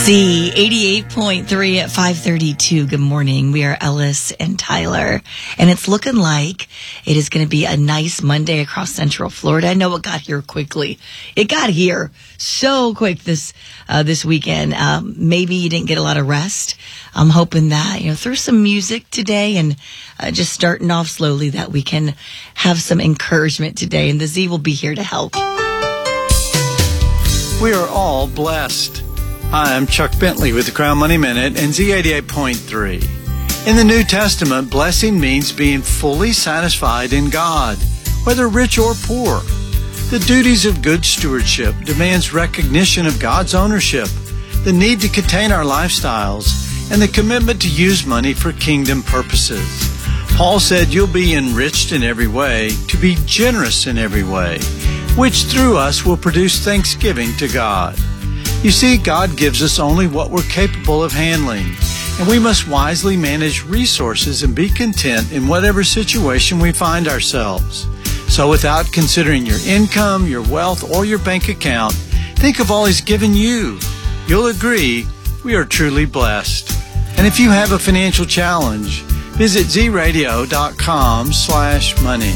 Z 88.3 at 5:32. Good morning. We are Ellis and Tyler, and it's looking like it is going to be a nice Monday across Central Florida. I know it got here quickly. It got here so quick this weekend. Maybe you didn't get a lot of rest. I'm hoping that, through some music today and just starting off slowly, that we can have some encouragement today, and the Z will be here to help. We are all blessed. Hi, I'm Chuck Bentley with the Crown Money Minute and Z88.3. In the New Testament, blessing means being fully satisfied in God, whether rich or poor. The duties of good stewardship demands recognition of God's ownership, the need to contain our lifestyles, and the commitment to use money for kingdom purposes. Paul said you'll be enriched in every way, to be generous in every way, which through us will produce thanksgiving to God. You see, God gives us only what we're capable of handling, and we must wisely manage resources and be content in whatever situation we find ourselves. So without considering your income, your wealth, or your bank account, think of all He's given you. You'll agree we are truly blessed. And if you have a financial challenge, visit zradio.com/money.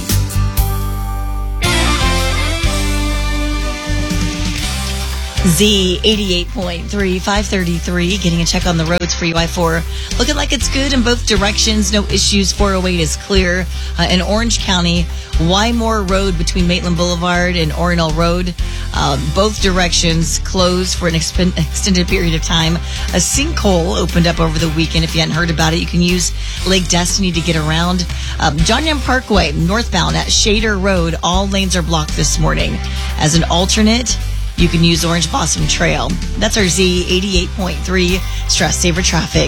Z 88.3, 533, getting a check on the roads for you. I-4 looking like it's good in both directions. No issues. 408 is clear. In Orange County, Wymore Road between Maitland Boulevard and Orinal Road, both directions closed for an extended period of time. A sinkhole opened up over the weekend. If you hadn't heard about it, you can use Lake Destiny to get around. John Young Parkway, northbound at Shader Road, all lanes are blocked this morning. As an alternate, you can use Orange Blossom Trail. That's our Z 88.3 Stress Saver Traffic.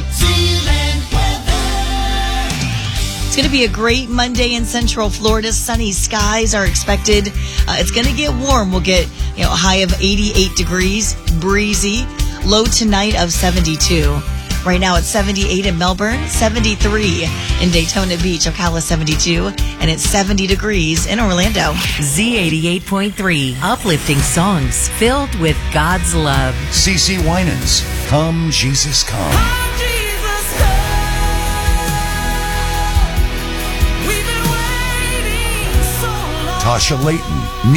It's going to be a great Monday in Central Florida. Sunny skies are expected. It's going to get warm. We'll get a high of 88 degrees, breezy. Low tonight of 72. Right now it's 78 in Melbourne, 73 in Daytona Beach, Ocala 72, and it's 70 degrees in Orlando. Z88.3, uplifting songs filled with God's love. CeCe Winans, Come Jesus Come. Come, Jesus, come. We've been waiting so long. Tasha Layton,